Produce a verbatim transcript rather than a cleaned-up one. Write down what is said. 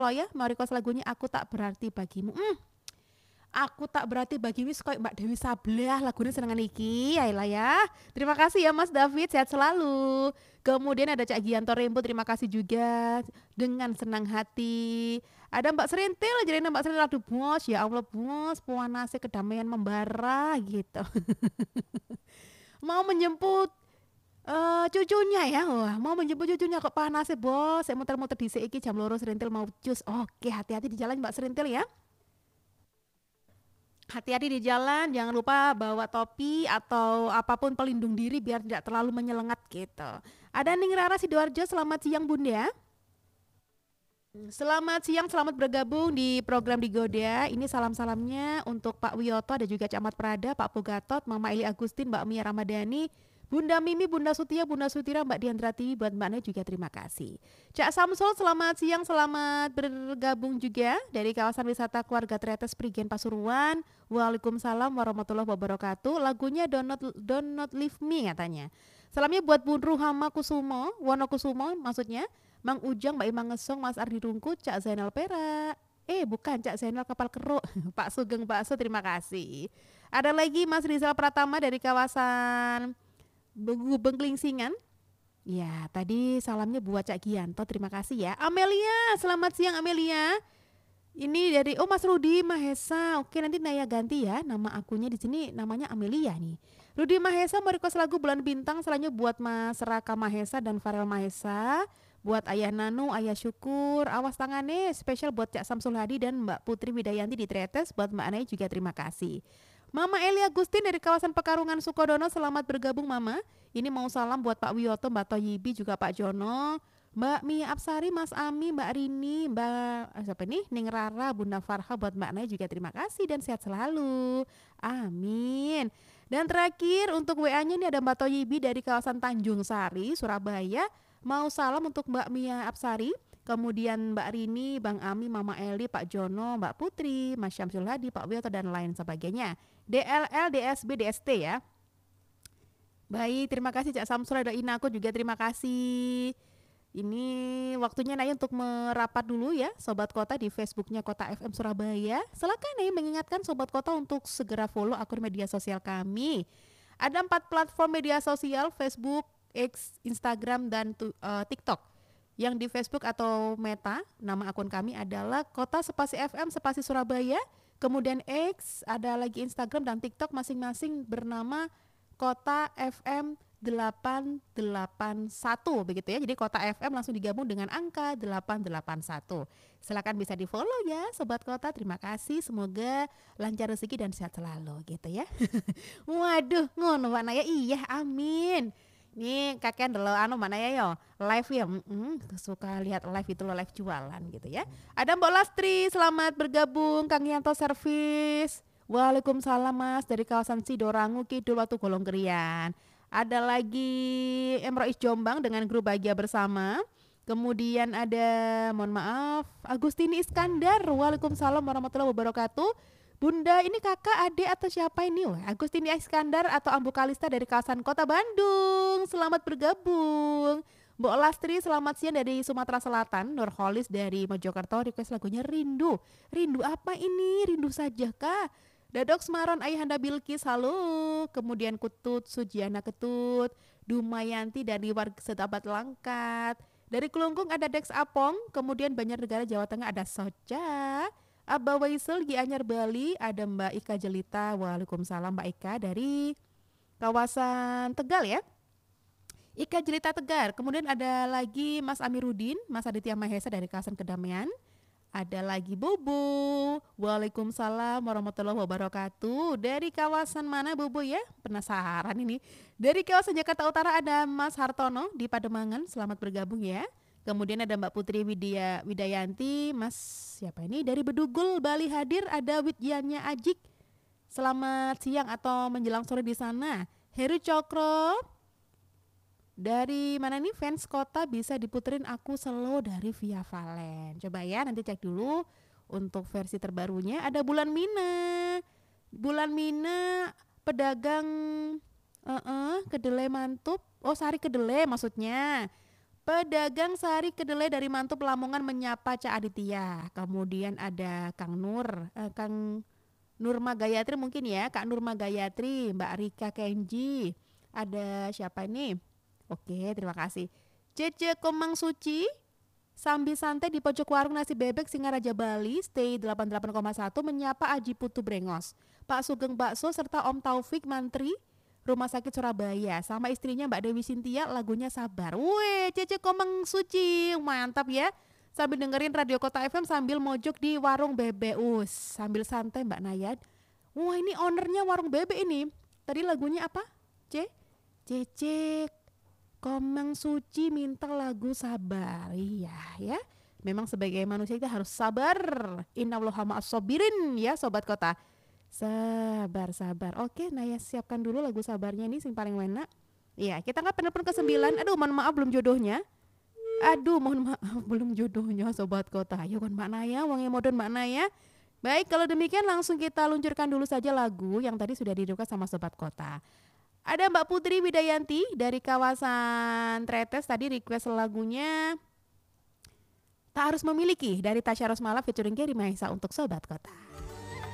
ya, mau request lagunya Aku Tak Berarti Bagimu. Hmm, Aku Tak Berarti Bagimu koyo Mbak Dewi Sablah lagunya senengan iki. Ayolah ya. Terima kasih ya Mas David, sehat selalu. Kemudian ada Cak Gianto Rembo, terima kasih juga dengan senang hati. Ada Mbak Serintil, jadi Mbak Serintil aduh bos, ya Allah bos, puanase kedamaian membara gitu. Mau menjemput eh cucunya ya, wah mau menjemput cucunya kok panasnya bos. Saya muter-muter di iki jam loro Serintil mau cus. Oke, hati-hati di jalan Mbak Serintil ya. Hati-hati di jalan, jangan lupa bawa topi atau apapun pelindung diri biar tidak terlalu menyelengat gitu. Ada Ning Rara Sidoarjo, selamat siang Bunda. Selamat siang, selamat bergabung di program Digoda. Ini salam-salamnya untuk Pak Wiyoto, ada juga Camat Prada, Pak Pugatot, Mama Eli Agustin, Mbak Mia Ramadhani, Bunda Mimi, Bunda Sutia, Bunda Sutira, Mbak Diandra Tiwi, buat Mbaknya juga terima kasih. Cak Samsul, selamat siang, selamat bergabung juga dari kawasan wisata keluarga Tretes Prigen Pasuruan. Waalaikumsalam warahmatullahi wabarakatuh. Lagunya Don't Not, Don't Not Leave Me katanya. Salamnya buat Bun Ruhama Kusumo, Wonokusumo maksudnya. Mang Ujang, Mbak Imang Ngesong, Mas Ardi Rungkut, Cak Zainal Pera. Eh bukan Cak Zainal Kapal Keruk, Pak Sugeng Bakso, terima kasih. Ada lagi Mas Rizal Pratama dari kawasan Gubeng Klingsingan. Ya, tadi salamnya buat Cak Gianto, terima kasih ya. Amelia, selamat siang Amelia. Ini dari oh Mas Rudi Mahesa. Oke, nanti Naya ganti ya nama akunnya di sini namanya Amelia nih. Rudi Mahesa mau request lagu Bulan Bintang, selanjutnya buat Mas Raka Mahesa dan Farel Mahesa. Buat Ayah Nanu, Ayah Syukur, awas tangannya spesial buat Cak Samsul Hadi dan Mbak Putri Widayanti di Tretes. Buat Mbak Anai juga terima kasih. Mama Eli Agustin dari kawasan Pekarungan Sukodono, selamat bergabung Mama. Ini mau salam buat Pak Wiyoto, Mbak Toyibi, juga Pak Jono, Mbak Mia Apsari, Mas Ami, Mbak Rini, Mbak siapa nih? Ning Rara, Bunda Farha, buat Mbak Anai juga terima kasih dan sehat selalu. Amin. Dan terakhir untuk W A-nya ini ada Mbak Toyibi dari kawasan Tanjung Sari, Surabaya. Mau salam untuk Mbak Mia Apsari, kemudian Mbak Rini, Bang Ami, Mama Eli, Pak Jono, Mbak Putri, Mas Syamsul Hadi, Pak Wiyoto dan lain sebagainya. D L L, D S B, D S T ya. Baik, terima kasih Cak Samsul, ada Inaku juga terima kasih. Ini waktunya Naya untuk merapat dulu ya Sobat Kota di Facebooknya Kota F M Surabaya. Silakan Naya mengingatkan Sobat Kota untuk segera follow akun media sosial kami. Ada empat platform media sosial, Facebook, X, Instagram, dan uh, TikTok. Yang di Facebook atau Meta, nama akun kami adalah Kota Spasi F M Spasi Surabaya. Kemudian X, ada lagi Instagram dan TikTok masing-masing bernama Kota F M delapan delapan satu begitu ya. Jadi Kota F M langsung digabung dengan angka delapan delapan satu. Silakan bisa di-follow ya Sobat Kota. Terima kasih. Semoga lancar rezeki dan sehat selalu gitu ya. Waduh, ngono Pak Naya. Iya, amin. Nih kakek dulu anu mana ya yo live ya, mm, suka lihat live itu lo live jualan gitu ya. Ada Mbak Lastri, selamat bergabung Kang Yanto Service. Waalaikumsalam Mas dari kawasan Sidorangu Kidul Watu Golong Kerian. Ada lagi Emrois Jombang dengan grup Bahagia Bersama. Kemudian ada mohon maaf Agustini Iskandar. Waalaikumsalam warahmatullahi wabarakatuh. Bunda ini kakak, adik atau siapa ini? Wah, Agustini Iskandar atau Ambu Kalista dari kawasan Kota Bandung. Selamat bergabung. Mbok Lastri selamat siang dari Sumatera Selatan. Nurholis dari Mojokerto request lagunya Rindu. Rindu apa ini? Rindu saja kah? Dadok Semaron Ayahanda Bilkis, halo. Kemudian Kutut Sujiana Ketut, Dumayanti dari warga Setabat Langkat. Dari Kelungkung ada Dex Apong, kemudian Banjarnegara Jawa Tengah ada Soja. Abah Waisel Gianyar Bali, ada Mbak Ika Jelita. Waalaikumsalam Mbak Ika dari kawasan Tegal ya. Ika Jelita Tegar. Kemudian ada lagi Mas Amiruddin, Mas Aditya Mahesa dari kawasan Kedamaian. Ada lagi Bobo. Waalaikumsalam warahmatullahi wabarakatuh. Dari kawasan mana Bobo ya? Penasaran ini. Dari kawasan Jakarta Utara ada Mas Hartono di Pademangan. Selamat bergabung ya. Kemudian ada Mbak Putri Widya Widayanti, Mas siapa ini dari Bedugul Bali hadir, ada Widyannya Ajik. Selamat siang atau menjelang sore di sana. Heru Cokro dari mana nih fans Kota bisa diputerin Aku Slow dari Via Valen. Coba ya nanti cek dulu untuk versi terbarunya. Ada Bulan Mina, Bulan Mina pedagang uh -uh, kedelai mantap. Oh Sari Kedelai maksudnya. Pedagang sehari kedelai dari Mantub Lamongan menyapa Cak Aditya. Kemudian ada Kang Nur, eh, Kang Nurma Gayatri mungkin ya, Kak Nurma Gayatri, Mbak Rika Kenji. Ada siapa ini? Oke, terima kasih. Cece Komang Suci, sambil santai di pojok warung nasi bebek Singaraja Bali, stay delapan puluh delapan koma satu menyapa Aji Putu Brengos, Pak Sugeng Bakso serta Om Taufik Mantri Rumah Sakit Surabaya sama istrinya Mbak Dewi Sintia lagunya Sabar. Weh, Cece Komang Suci, mantap ya. Sambil dengerin Radio Kota F M sambil mojok di warung bebek. Us, sambil santai Mbak Nayad. Wah, ini ownernya warung bebek ini. Tadi lagunya apa? C? Cece Komang Suci minta lagu Sabar. Iya ya. Memang sebagai manusia kita harus sabar. Innallaha ma'as sabirin ya Sobat Kota. Sabar, sabar. Oke, Naya siapkan dulu lagu sabarnya ini sing paling enak. Iya, kita nggak penelpon ke sembilan. Aduh, mohon maaf belum jodohnya. Aduh, mohon maaf belum jodohnya Sobat Kota. Ayo kan Mbak Naya, wangnya modern Mbak Naya. Baik, kalau demikian langsung kita luncurkan dulu saja lagu yang tadi sudah direquest sama Sobat Kota. Ada Mbak Putri Widayanti dari kawasan Tretes tadi request lagunya Tak Harus Memiliki dari Tasya Rosmala featuring Geri Mahesa untuk Sobat Kota.